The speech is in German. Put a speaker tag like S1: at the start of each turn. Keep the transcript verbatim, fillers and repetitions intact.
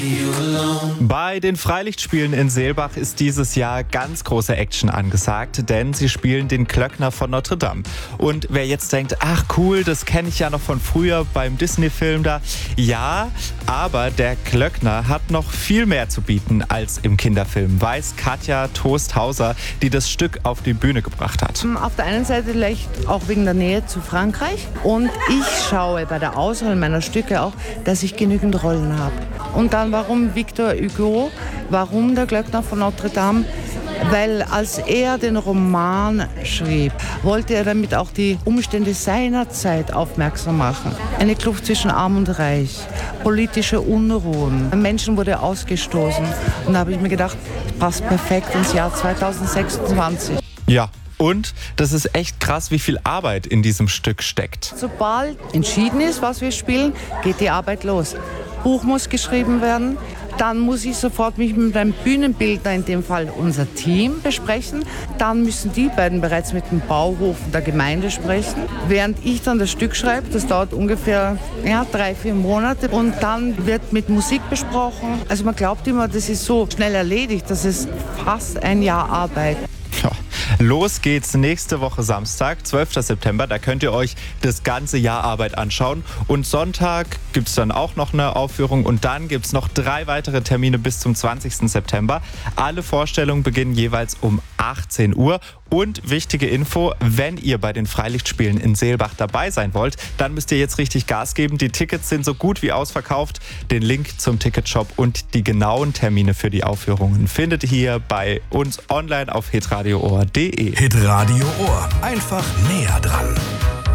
S1: Bei den Freilichtspielen in Seelbach ist dieses Jahr ganz große Action angesagt, denn sie spielen den Glöckner von Notre Dame. Und wer jetzt denkt, ach cool, das kenne ich ja noch von früher beim Disney-Film da. Ja, aber der Glöckner hat noch viel mehr zu bieten als im Kinderfilm, weiß Katja Toast-Hauser, die das Stück auf die Bühne gebracht hat.
S2: Auf der einen Seite vielleicht auch wegen der Nähe zu Frankreich, und ich schaue bei der Auswahl meiner Stücke auch, dass ich genügend Rollen habe. Und dann, warum Victor Hugo, warum der Glöckner von Notre Dame? Weil als er den Roman schrieb, wollte er damit auch die Umstände seiner Zeit aufmerksam machen. Eine Kluft zwischen Arm und Reich, politische Unruhen, Menschen wurde ausgestoßen. Und da habe ich mir gedacht, passt perfekt ins Jahr zweitausendsechsundzwanzig.
S1: Ja. Und das ist echt krass, wie viel Arbeit in diesem Stück steckt.
S2: Sobald entschieden ist, was wir spielen, geht die Arbeit los. Buch muss geschrieben werden. Dann muss ich sofort mich mit einem Bühnenbildner, in dem Fall unser Team, besprechen. Dann müssen die beiden bereits mit dem Bauhof der Gemeinde sprechen. Während ich dann das Stück schreibe, das dauert ungefähr ja, drei, vier Monate. Und dann wird mit Musik besprochen. Also man glaubt immer, das ist so schnell erledigt. Das ist fast ein Jahr Arbeit.
S1: Ja. Los geht's nächste Woche Samstag, zwölften September. Da könnt ihr euch das ganze Jahr Arbeit anschauen. Und Sonntag gibt's dann auch noch eine Aufführung. Und dann gibt's noch drei weitere Termine bis zum zwanzigsten September. Alle Vorstellungen beginnen jeweils um achtzehn Uhr. Und wichtige Info, wenn ihr bei den Freilichtspielen in Seelbach dabei sein wollt, dann müsst ihr jetzt richtig Gas geben. Die Tickets sind so gut wie ausverkauft. Den Link zum Ticketshop und die genauen Termine für die Aufführungen findet ihr hier bei uns online auf hitradio ohr punkt de.
S3: Hitradio Ohr. Einfach näher dran.